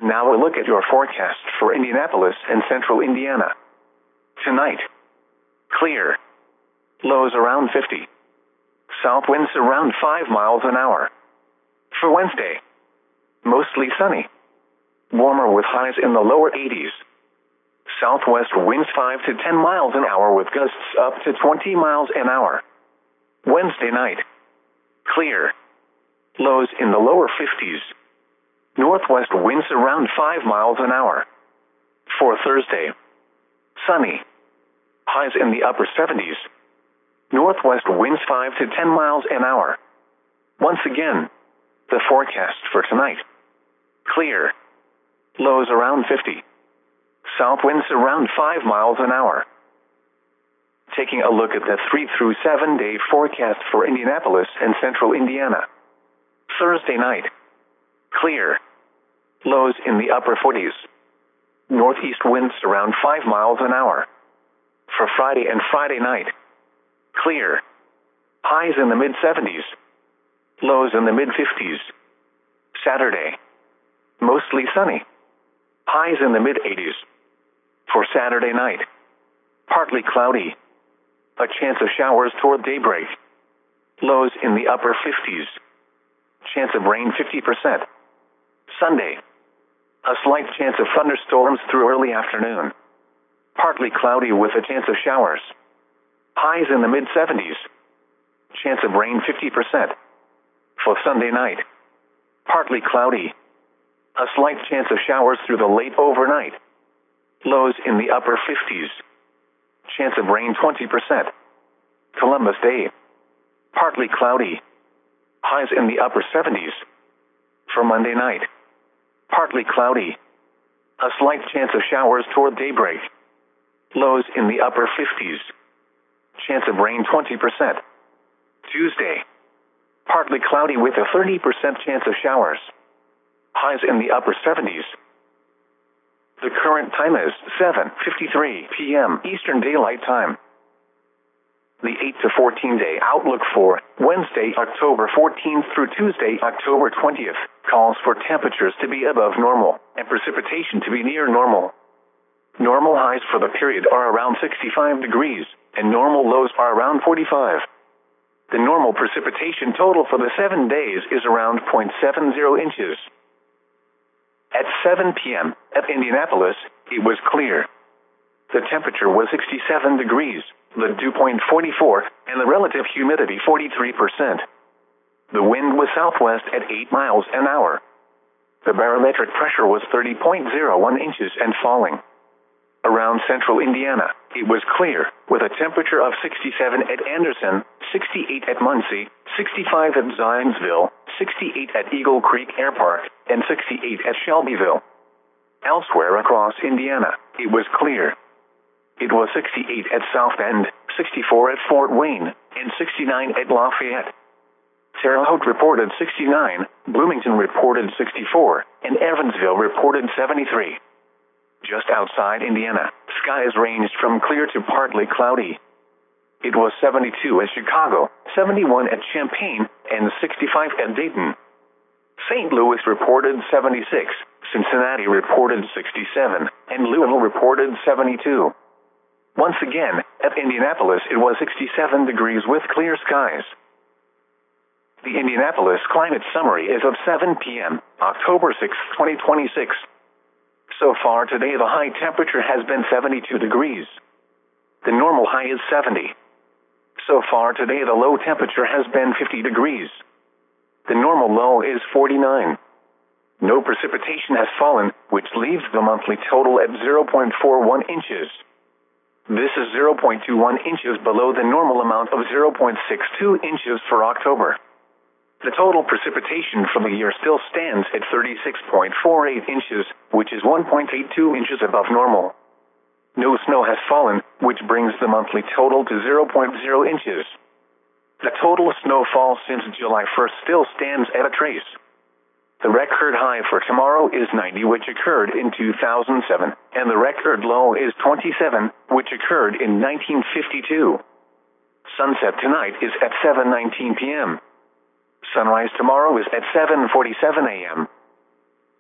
Now a look at your forecast for Indianapolis and central Indiana. Tonight, clear. Lows around 50. South winds around 5 miles an hour. For Wednesday, mostly sunny. Warmer with highs in the lower 80s. Southwest winds 5 to 10 miles an hour with gusts up to 20 miles an hour. Wednesday night, clear. Lows in the lower 50s. Northwest winds around 5 miles an hour. For Thursday, sunny. Highs in the upper 70s. Northwest winds 5 to 10 miles an hour. Once again, the forecast for tonight. Clear. Lows around 50. South winds around 5 miles an hour. Taking a look at the 3 through 7 day forecast for Indianapolis and central Indiana. Thursday night, clear. Lows in the upper 40s. Northeast winds around 5 miles an hour. For Friday and Friday night, clear. Highs in the mid-70s. Lows in the mid-50s. Saturday, mostly sunny. Highs in the mid-80s. For Saturday night, partly cloudy. A chance of showers toward daybreak. Lows in the upper 50s. Chance of rain 50%. Sunday, a slight chance of thunderstorms through early afternoon. Partly cloudy with a chance of showers. Highs in the mid-70s. Chance of rain 50%. For Sunday night, partly cloudy. A slight chance of showers through the late overnight. Lows in the upper 50s. Chance of rain 20%. Columbus Day, partly cloudy. Highs in the upper 70s. For Monday night, partly cloudy. A slight chance of showers toward daybreak. Lows in the upper 50s. Chance of rain 20%. Tuesday, partly cloudy with a 30% chance of showers. Highs in the upper 70s. The current time is 7:53 p.m. Eastern Daylight Time. The 8 to 14 day outlook for Wednesday, October 14th through Tuesday, October 20th, calls for temperatures to be above normal and precipitation to be near normal. Normal highs for the period are around 65 degrees, and normal lows are around 45. The normal precipitation total for the 7 days is around 0.70 inches. At 7 p.m. at Indianapolis, it was clear. The temperature was 67 degrees, the dew point 44, and the relative humidity 43%. The wind was southwest at 8 miles an hour. The barometric pressure was 30.01 inches and falling. Around central Indiana, it was clear, with a temperature of 67 at Anderson, 68 at Muncie, 65 at Zionsville, 68 at Eagle Creek Air Park, and 68 at Shelbyville. Elsewhere across Indiana, it was clear. It was 68 at South Bend, 64 at Fort Wayne, and 69 at Lafayette. Terre Haute reported 69, Bloomington reported 64, and Evansville reported 73. Just outside Indiana, skies ranged from clear to partly cloudy. It was 72 at Chicago, 71 at Champaign, and 65 at Dayton. St. Louis reported 76, Cincinnati reported 67, and Louisville reported 72. Once again, at Indianapolis it was 67 degrees with clear skies. The Indianapolis Climate Summary is of 7 p.m., October 6, 2026. So far today the high temperature has been 72 degrees. The normal high is 70. So far today the low temperature has been 50 degrees. The normal low is 49. No precipitation has fallen, which leaves the monthly total at 0.41 inches. This is 0.21 inches below the normal amount of 0.62 inches for October. The total precipitation for the year still stands at 36.48 inches, which is 1.82 inches above normal. No snow has fallen, which brings the monthly total to 0.0 inches. The total snowfall since July 1st still stands at a trace. The record high for tomorrow is 90, which occurred in 2007, and the record low is 27, which occurred in 1952. Sunset tonight is at 7:19 p.m. Sunrise tomorrow is at 7:47 a.m.